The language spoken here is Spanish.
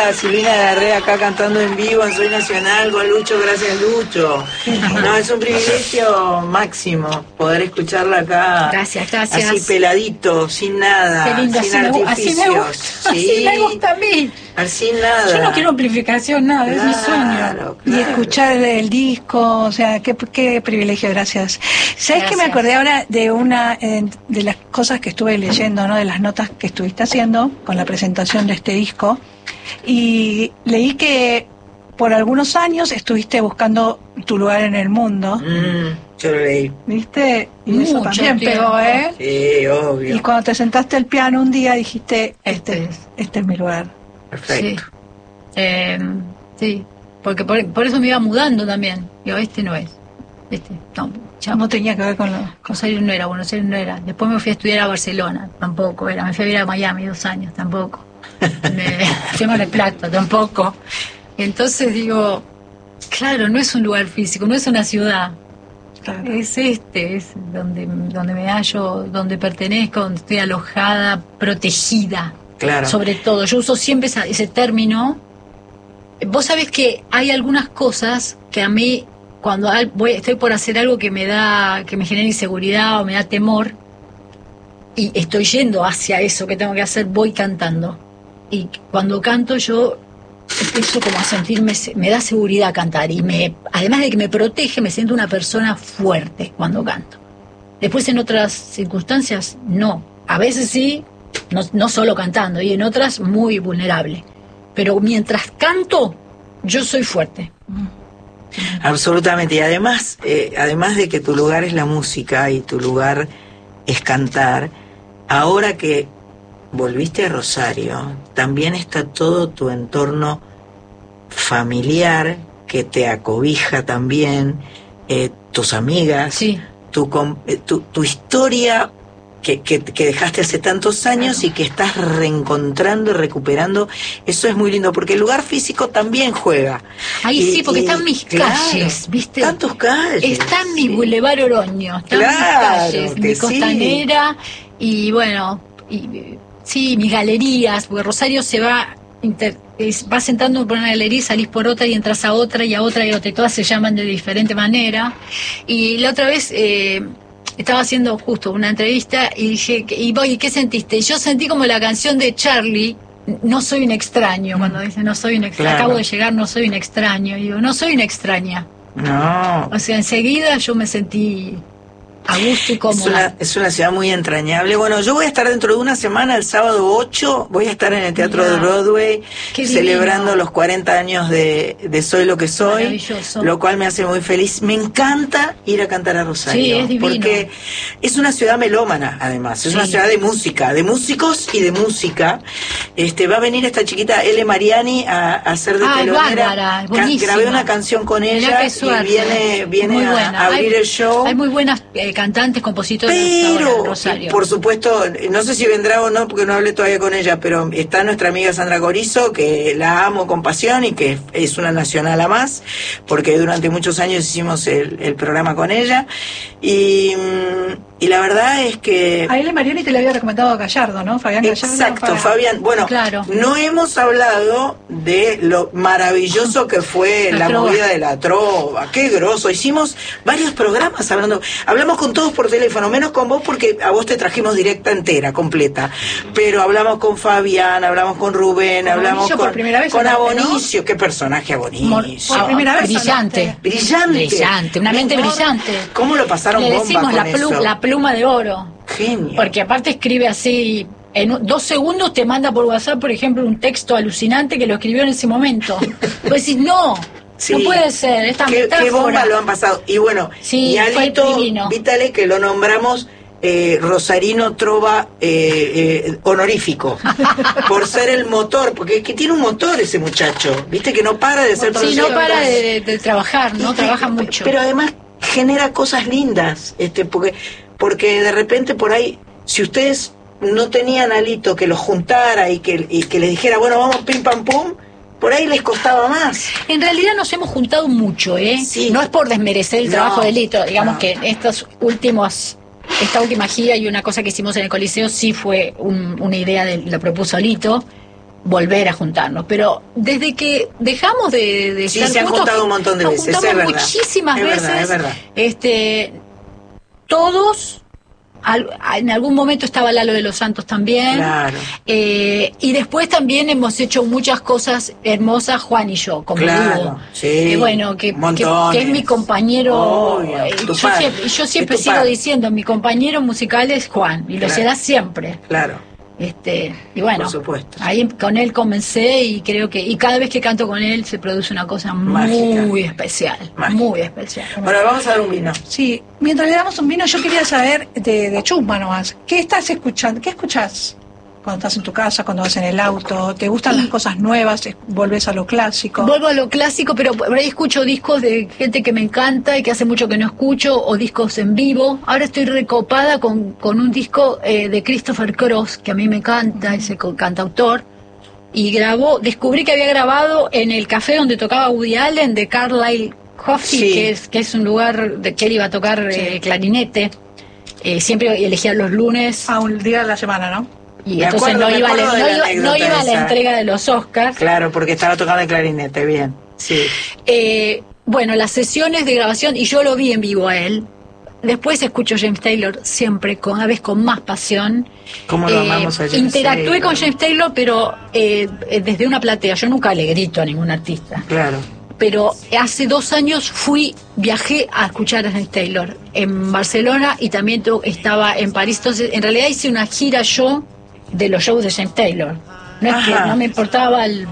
a Silvina Garrea acá cantando en vivo en Soy Nacional con Lucho, gracias Lucho. No, es un privilegio máximo poder escucharla acá. Gracias. Así peladito, sin nada, qué lindo, sin artificios. Así me gusta a mí. Sin nada. Yo no quiero amplificación, nada, es mi sueño. Claro. Y escuchar el disco, o sea, qué privilegio, gracias. ¿Sabes que me acordé ahora de una de las cosas que estuve leyendo, ¿no? De las notas que estuviste haciendo con la presentación de este disco? Y leí que por algunos años estuviste buscando tu lugar en el mundo. Yo lo leí. ¿Viste? Y eso también pegó, ¿eh? Sí, obvio. Y cuando te sentaste al piano un día dijiste, este es mi lugar. Perfecto. Sí, porque por eso me iba mudando también. Digo, no es. No tenía que ver con Buenos Aires no era. Después me fui a estudiar a Barcelona, tampoco era. Me fui a vivir a Miami 2 años, tampoco. Me fui a Mar del Plata, tampoco. Entonces digo, claro, no es un lugar físico, no es una ciudad. Claro. Es donde me hallo, donde pertenezco, donde estoy alojada, protegida. Claro. Sobre todo, yo uso siempre ese término. Vos sabés que hay algunas cosas que a mí, cuando estoy por hacer algo que me genera inseguridad o me da temor, y estoy yendo hacia eso que tengo que hacer, voy cantando. Y cuando canto yo empiezo como a sentirme, me da seguridad cantar, y además de que me protege, me siento una persona fuerte cuando canto. Después en otras circunstancias no, a veces sí, no solo cantando, y en otras muy vulnerable, pero mientras canto yo soy fuerte. Absolutamente. Y además de que tu lugar es la música y tu lugar es cantar, ahora que volviste a Rosario, también está todo tu entorno familiar que te acobija también, tus amigas, sí. tu historia que dejaste hace tantos años, claro, y que estás reencontrando y recuperando. Eso es muy lindo, porque el lugar físico también juega. Ahí sí, porque están mis calles, ¿viste? Están tus calles. Está en mi Boulevard Oroño, están mis calles, mi Costanera, y bueno, sí, mis galerías, porque Rosario se va sentando por una galería, salís por otra y entras a otra y a otra y a otra, y todas se llaman de diferente manera. Y la otra vez estaba haciendo justo una entrevista y dije, ¿y qué sentiste? Yo sentí como la canción de Charlie, no soy un extraño, cuando dice no soy un extraño, claro, acabo de llegar, no soy un extraño, y digo, no soy una extraña. No. O sea, enseguida yo me sentí a gusto y cómoda. Es una ciudad muy entrañable. Bueno, yo voy a estar dentro de una semana, el sábado 8, voy a estar en el Teatro de Broadway, celebrando los 40 años de Soy lo que soy, lo cual me hace muy feliz. Me encanta ir a cantar a Rosario, sí, es divino, porque es una ciudad melómana, además, es una ciudad de música, de músicos y de música. Va a venir esta chiquita Ele Mariani a hacer de telonera. Grabé una canción con ella y viene a abrir el show. Hay muy buenas cantantes, compositores, pero en Rosario. Por supuesto, no sé si vendrá o no, porque no hablé todavía con ella, pero está nuestra amiga Sandra Corizo, que la amo con pasión y que es una nacional a más, porque durante muchos años hicimos el programa con ella, y la verdad es que... A Ele Mariani te le había recomendado a Gallardo, ¿no? Fabián Gallardo. Exacto, Fabián. Bueno, claro, no hemos hablado de lo maravilloso que fue la movida de la trova. Qué groso. Hicimos varios programas hablamos con todos por teléfono, menos con vos, porque a vos te trajimos directa entera, completa. Pero hablamos con Fabián, hablamos con Rubén, hablamos con Abonicio. ¿No? Qué personaje Abonicio. Por primera vez. Brillante, una mente brillante. ¿Cómo lo pasaron bomba con eso? La pluma de oro. Genio. Porque aparte escribe así, en 2 segundos te manda por WhatsApp, por ejemplo, un texto alucinante que lo escribió en ese momento. Vos decís, no puede ser, esta metáfora. Qué bomba lo han pasado. Y bueno, sí, y Alito Vitale, que lo nombramos Rosarino Trova honorífico, por ser el motor, porque es que tiene un motor ese muchacho, viste que no para de ser productor. Sí, no para de trabajar, no trabaja mucho. Pero además genera cosas lindas, porque de repente por ahí, si ustedes no tenían a Alito que los juntara y que les dijera, bueno, vamos pim pam pum, por ahí les costaba más. En realidad nos hemos juntado mucho, Sí. No es por desmerecer el trabajo de Lito, digamos que esta última gira y una cosa que hicimos en el Coliseo sí fue una idea lo propuso Lito, volver a juntarnos, pero desde que dejamos de sí, estar se han juntos, juntado un montón de veces, es verdad. Muchísimas veces, es verdad. Todos, en algún momento estaba Lalo de los Santos también, claro. Y después también hemos hecho muchas cosas hermosas, Juan y yo, como digo, sí, bueno, que es mi compañero, yo siempre sigo diciendo, mi compañero musical es Juan, y lo será siempre. Claro. Y bueno, por supuesto. Ahí con él comencé y creo que cada vez que canto con él se produce una cosa mágica, muy especial, muy especial. Bueno, vamos a dar un vino. Sí, mientras le damos un vino, yo quería saber de Chusma nomás, ¿qué estás escuchando? ¿Qué escuchás cuando estás en tu casa, cuando vas en el auto? ¿Te gustan las cosas nuevas? ¿Volvés a lo clásico? Vuelvo a lo clásico, pero por ahí escucho discos de gente que me encanta y que hace mucho que no escucho, o discos en vivo. Ahora estoy recopada con un disco de Christopher Cross, que a mí me encanta, ese cantautor, y descubrí que había grabado en el café donde tocaba Woody Allen, de Carlisle Coffee, que es un lugar de que él iba a tocar clarinete. Siempre elegía los lunes. Un día de la semana, ¿no? Y entonces no iba a la entrega de los Oscars. Claro, porque estaba tocando el clarinete, bien. Sí. Bueno, las sesiones de grabación, y yo lo vi en vivo a él. Después escucho James Taylor siempre, cada vez con más pasión. ¿Cómo lo amamos a James Interactué Taylor? con James Taylor, pero desde una platea. Yo nunca le grito a ningún artista. Claro. Pero hace 2 años viajé a escuchar a James Taylor en Barcelona y también estaba en París. Entonces, en realidad hice una gira yo de los shows de James Taylor. No es que no me importaba el